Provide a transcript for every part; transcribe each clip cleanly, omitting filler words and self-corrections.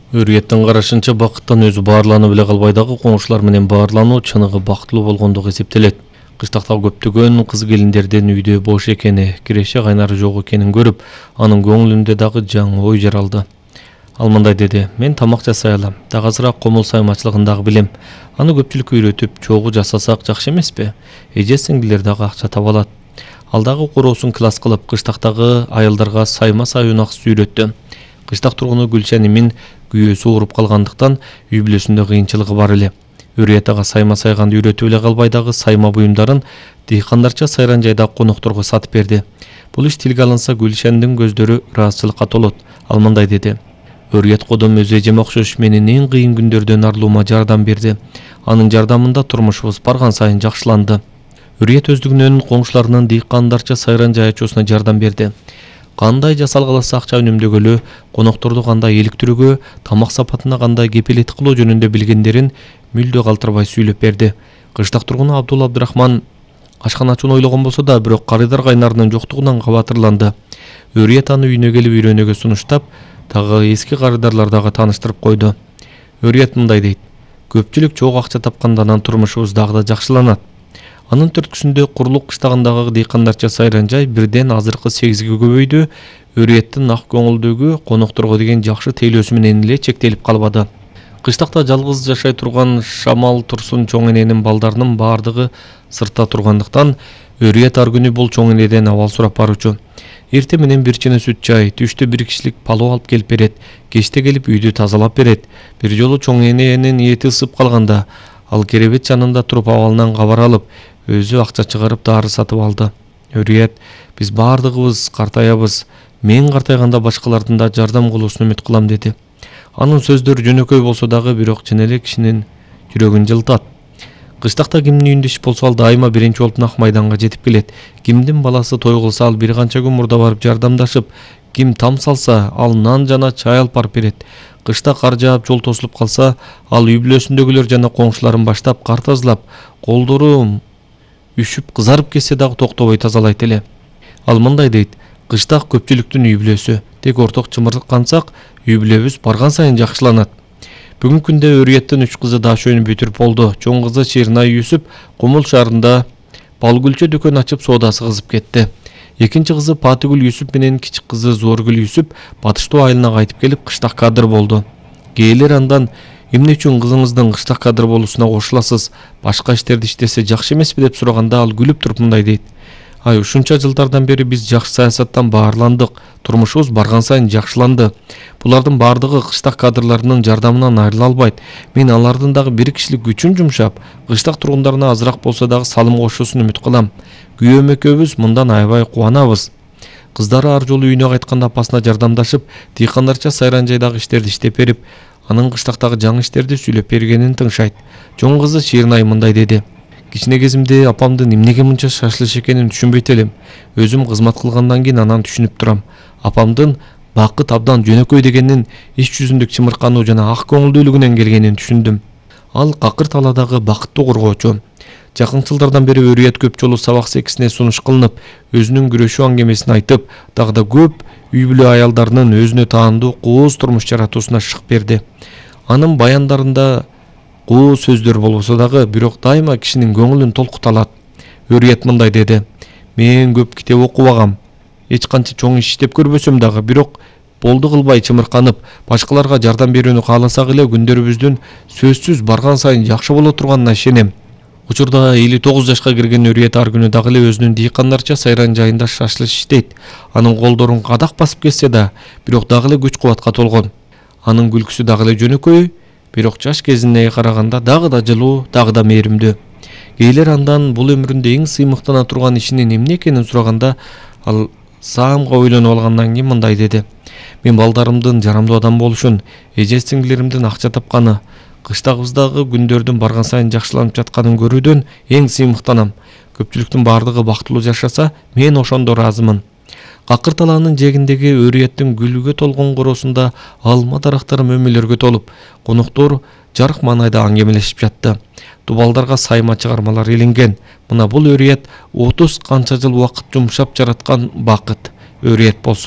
Өрүеттин карашынча бакыттан өзү баарланып эле калбай дагы коңшулар менен баарлануу чыныгы бактылуу болгондугу эсептелет. Кыштакта көптөгөн кыз келиндердин үйдө бош экени, киреше кайнары жок экенин көрүп, анын көңүлүндө дагы жаңы ой жаралды. Ал мындай деди: "Мен тамак жасай алам, дагы азыраак комул саймачылыгын дагы билем. Аны көпчүлүккө үйрөтүп, чогуу жасасак жакшы эмеспи? Эже сиңдилер дагы акча таба алат." Ал дагы короосун класс кылып, кыштактагы аялдарга сайма сай унаксыз үйрөттү. Кыштак тургуну Гүлшен Имин күйөөсү ооруп калгандыктан үй бүлөсүндө кыйынчылыгы бар эле. Үрүет ага сайма сайганды үйрөтүп эле калбай дагы сайма буюмдарын дыйкандарча сайран жайдагы конокторго сатып берди. Бул иш тилге алынса Гүлшендин көздөрү ыраазычылыкка толот. Ал мындай деди: "Өрүет кодом өз эжеме окшош менин эң кыйын күндөрдөн арылуума жардам берди. Анын жардамында турмушубуз барган сайын жакшыланды." Үрүет өздүгүнөн коңшуларынын дыйкандарча сайран жай ачуусуна жардам берди. Кандай жасалгаласа акча үнөмдөгөлө, конокторду кандай иликтирүүгө, тамак сапатына кандай кепилет кылуу жөнүндө билгендерин мүлдө калтырбай сүйлөп берди. Кыштак тургуну Абдул Абдырахман ашкана ачууну ойлогон болсо да, бирок карыйдар кайнарынын жоктугунан кабатырланды. Өрүет аны үйүнө келип үйрөнүүгө сунуштап, дагы эски карыдарлар дагы тааныштырып койду. Өрүет мындай дейт: "Көпчүлүк чогуу акча тапканда анан турмушубуз дагы да жакшыланат." Анын төрткүсүндө курлук кыштагындагы дыйкандарча сайран жай бирден азыркы 8ге көбөйдү. Өрүеттин ак көңүлдүгү конокторго деген жакшы тейлөөсү менен эле чектелип калбады. Кыштакта жалгыз жашай турган Шамал Турсун чоң эненин балдарынын бардыгы сыртта тургандыктан, Өрүет ар күнү бул чоң энеден абал сурап барчу. Эрте менен бир чыны сүт чай, түштө бир кишилик палоо алып келип берет, кечте келип үйдү тазалап берет. Бир жолу чоң эненин эти ысып калганда, ал керебет жанында туруп абалынан кабар алып, өзү акча чыгарып дары сатып алды. Өрүет: "Биз бардыгыбыз картаябыз. Мен картайганда башкалардын да жардам кылуусун үмүт кылам" деди. Анын сөздөрү жөнөкөй болсо дагы, бирок чын эле кишинин жүрөгүн жылытат. Кыштакта кимдин үйүндө иш болсо, ал дайыма биринчи болуп нак майданга жетип келет. Кимдин баласы той кылса, ал бир канча күн мурда барып жардамдашып, ким там салса, ал нан жана чай алып барып берет. Кышта кар жаап жол тосулуп калса, ал үй бүлөсүндөгүлөр жана коңшуларын баштап кар тазалап, колдору үшүп кызарып кетсе дагы токтобой тазалайт эле. Ал мындай дейт: "Кыштак көпчүлүктүн үй бүлөсү. Тек орток чымыркансак, үй бүлөбүз барган сайын жакшыланат." Бүгүнкү күндө Өрүеттин 3 кызы дашөөнү бүтүрүп болду. Чоң кызы Ширинай Юсуп Кумул шаарында Балгүлчө дүкөн ачып соодасы кызып кетти. Экинчи кызы Патыгүл Юсуп менен кичик кызы Зоргүл Юсуп Батыштоо айылына кайтып келип кыштак кадыр болду. Кээйлер андан: "Эмне үчүн кызыңыздын кыштак кадыр болуусуна кошуласыз? Башка иштерди иштесе жакшы эмеспи?" деп сураганда, ал күлүп туруп мындай дейт: "Ай, ушунча жылдардан бери биз жакшы саясаттан баарландык, турмушубуз барган сайын жакшыланды. Булардын бардыгы кыштак кадрларынын жардамынан айрыла албайт. Мен алардын дагы бир кишилик күчүн жумшап, кыштак тургундарына азыраак болсо дагы салым кошуусун үмүт кылам. Күйөөм экөөбүз мындан аябай кубанабыз." Кыздары ар жолу үйүнө кайтканда апасына жардамдашып, дыйкандарча сайран жайдагы иштерди иштеп берип, анын кыштактагы жаңы иштерди сүйлөп бергенин тыңшайт. Чоң кызы Ширинай мындай деди: "Кичине кезимде апамдын эмнеге мынча шашлыш экенин түшүнбөйт элем. Өзүм кызмат кылгандан кийин анан түшүнүп турам. Апамдын бакыт абдан жөнөкөй дегенин, иш жүзүндүк чымыркануу жана ак көңүлдүүлүгүнөн келгенин түшүндүм. Ал какыр талаадагы бакыттуу коргоочу." Жакын жылдардан бери Өрүет көп жолу сабак секисине сунуш кылынып, өзүнүн күрөшүү аңгемесин айтып, дагы да көп үй бүлө аялдарынын өзүнө таандуу кооз турмуш жаратуусуна шык берди. Анын баяндарында коо сөздөр болбосо дагы, бирок дайыма кишинин көңүлүн толкута алат. Өрүет мындай деди: "Мен көп китеп окубагам. Эч канча чоң иш иштеп көрбөсөм дагы, бирок болду кылбай чымырканып, башкаларга жардам берүүнү кааласак эле күндөрүбүздүн сөзсүз барган сайын жакшы боло турганына ишенем." Учурда 59 жашка кирген Өрүет ар күнү дагы эле өзүнүн дыйкандарча сайран жайында шашлыш иштейт. Анын колдорун кадак басып кетсе да, бирок дагы эле күч кубатка толгон. Анын күлкүсү дагы эле жөнөкөй, бирок жаш кезине караганда дагы да жылуу, дагы да мээримдүү. Кээйлер андан бул өмүрүндө эң сыймыктана турган ишинин эмне экенин сураганда, ал саамга ойлонуп алгандан кийин мындай деди: "Мен балдарымдын жарамдуу адам болушун, эже сиңдилеримдин акча тапканы, кыштагыбыздагы күндөрдүн барган сайын жакшыланып жатканын көрүүдөн эң сыймыктанам. Көпчүлүктүн бардыгы бактылуу жашаса, мен ошондо ыраазымын." Какыр талаанын жээгиндеги Өрүеттин гүлгө толгон короосунда алма дарактары мөмөлөргө толуп, коноктор жарык маанайда аңгемелешип жатты. Дубалдарга сайма чыгармалар илинген. Мына бул Өрүет 30 канча жыл убакыт жумшап жараткан бакыт. Өрүет болсо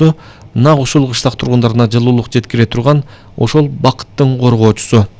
нак ушул кыштак тургундарына жылуулук жеткире турган ошол бакыттын коргоочусу.